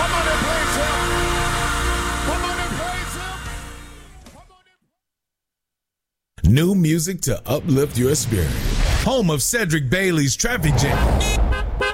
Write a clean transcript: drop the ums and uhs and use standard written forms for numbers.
on and praise him. Come on and praise him. New music to uplift your spirit. Home of Cedric Bailey's Traffic Jam.